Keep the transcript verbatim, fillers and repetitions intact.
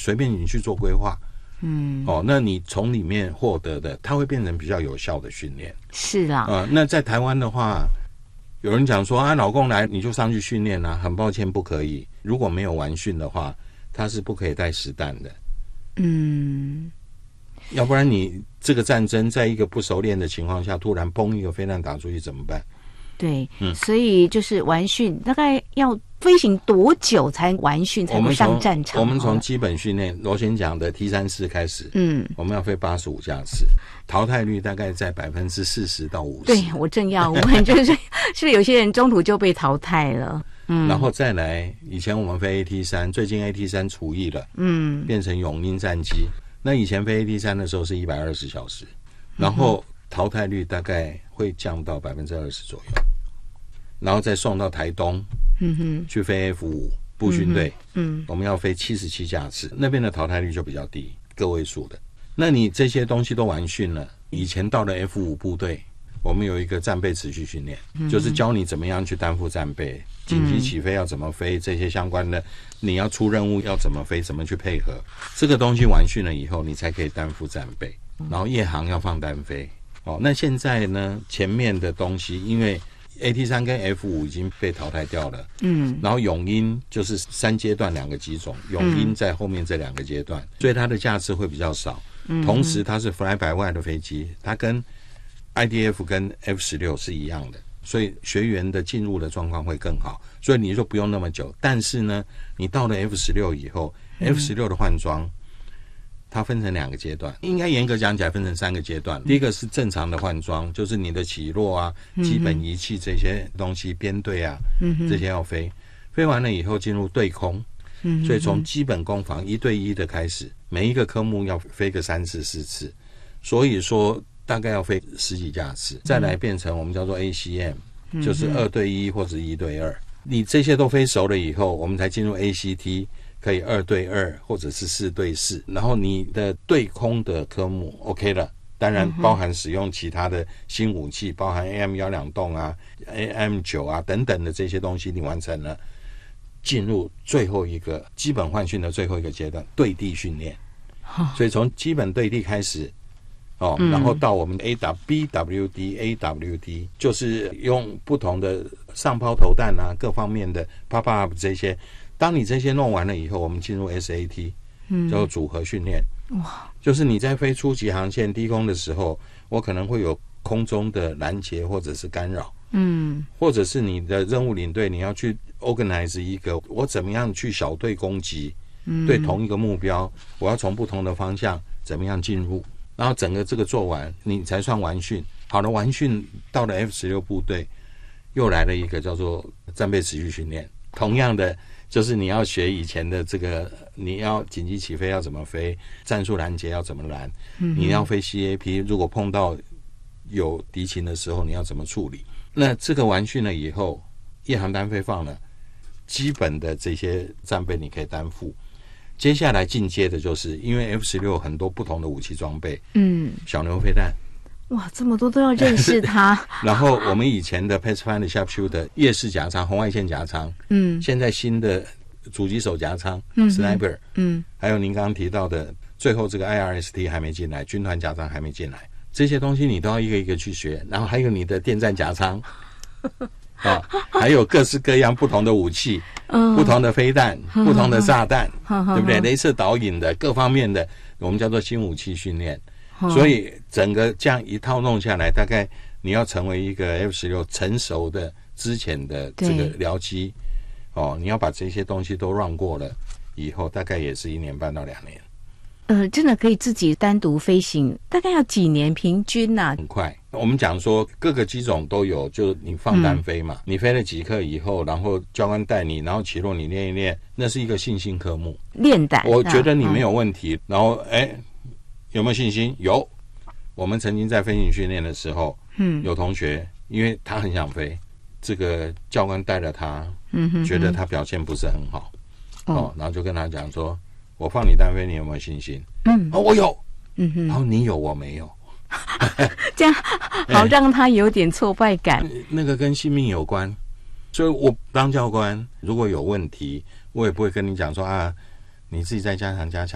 随便你去做规划，嗯，哦，那你从里面获得的，它会变成比较有效的训练。 是啦， 呃，那在台湾的话，有人讲说啊，老公来你就上去训练啊，很抱歉不可以，如果没有完训的话，他是不可以带实弹的。嗯，要不然你这个战争在一个不熟练的情况下，突然砰一个飞弹打出去怎么办？ 对，嗯，所以就是完训大概要飞行多久才完训才会上战场？ 我们从基本训练，螺旋桨的 T 三四 开始，嗯，我们要飞八十五架次，淘汰率大概在百分之四十到五十。 对，我正要问，就是是不是有些人中途就被淘汰了？嗯， 然后再来，以前我们飞 A T 三，最近 A T 三除役了，嗯，变成永鹰战机。那以前飞 A T 三的时候是一百二十小时，然后淘汰率大概会降到百分之二十左右，然后再送到台东，嗯哼，去飞 F 五步训队，嗯，我们要飞七十七架次，那边的淘汰率就比较低，个位数的。那你这些东西都完训了，以前到了 F 五部队，我们有一个战备持续训练，嗯，就是教你怎么样去担负战备，紧急起飞要怎么飞，这些相关的，你要出任务要怎么飞，怎么去配合，这个东西完训了以后，你才可以担负战备。然后夜航要放单飞，哦，那现在呢，前面的东西因为 A T 三 跟 F 五 已经被淘汰掉了，嗯，然后永鹰就是三阶段两个机种，永鹰在后面这两个阶段，所以它的架次会比较少，嗯，同时它是 fly by wire 的飞机，它跟 I D F 跟 F 十六 是一样的，所以学员的进入的状况会更好，所以你就不用那么久。但是呢，你到了 F 十六 以后，嗯，F 十六 的换装它分成两个阶段，应该严格讲起来分成三个阶段。第一个是正常的换装，就是你的起落啊，基本仪器这些东西，编队啊，这些要飞，飞完了以后进入对空，所以从基本攻防一对一的开始，每一个科目要飞个三次四次，所以说大概要飞十几架次，再来变成我们叫做 A C M， 就是二对一或者一对二。你这些都飞熟了以后，我们才进入 A C T，可以二对二或者是四对四，然后你的对空的科目 OK 了，当然包含使用其他的新武器，包含 A M 十二 洞啊 A M 九 啊等等的这些东西你完成了，进入最后一个基本换训的最后一个阶段，对地训练。所以从基本对地开始哦，然后到我们的 A W B W D A W D， 就是用不同的上抛投弹啊各方面的 pop up 这些，当你这些弄完了以后，我们进入 S A T， 叫做组合训练。哇，就是你在飞初级航线低空的时候，我可能会有空中的拦截或者是干扰，嗯，或者是你的任务领队你要去 organize 一个我怎么样去小队攻击，嗯，对同一个目标，我要从不同的方向怎么样进入，然后整个这个做完你才算完训。好了，完训到了 F 十六 部队又来了一个叫做战备持续训练，同样的就是你要学以前的这个，你要紧急起飞要怎么飞，战术拦截要怎么拦，嗯，你要飞 C A P， 如果碰到有敌情的时候你要怎么处理。那这个完训了以后，夜航单飞放了，基本的这些战备你可以担负。接下来进阶的就是因为 F 十六 有很多不同的武器装备，嗯，小牛飞弹， 哇，这么多都要认识它。 然后我们以前的 Pathfinder Sharpshooter 夜视夹舱、红外线夹舱，嗯，现在新的主击手夹舱，嗯 ，Sniper， 嗯，还有您刚刚提到的，最后这个 I R S T 还没进来，军团夹舱还没进来，这些东西你都要一个一个去学。然后还有你的电战夹舱，啊，还有各式各样不同的武器，嗯，不同的飞弹，不同的炸弹，对不对？雷射导引的各方面的，我们叫做新武器训练。所以整个这样一套弄下来，大概你要成为一个 F 十六 成熟的之前的这个僚机哦，你要把这些东西都让过了以后，大概也是一年半到两年。 呃，真的可以自己单独飞行，大概要几年平均啊？ 很快。我们讲说各个机种都有，就你放单飞嘛，嗯，你飞了几课以后，然后教官带你，然后起落你练一练，那是一个信心科目， 练胆。 我觉得你没有问题，嗯，然后哎，有没有信心？有。我们曾经在飞行训练的时候，嗯，有同学因为他很想飞，这个教官带了他，嗯哼哼，觉得他表现不是很好，哦，哦，然后就跟他讲说，我放你单飞，你有没有信心？嗯，哦，我有，嗯哼，然后你有，我没有， 这样好让他有点挫败感， 欸。那个跟性命有关，所以我当教官如果有问题，我也不会跟你讲说啊，你自己在加强加强。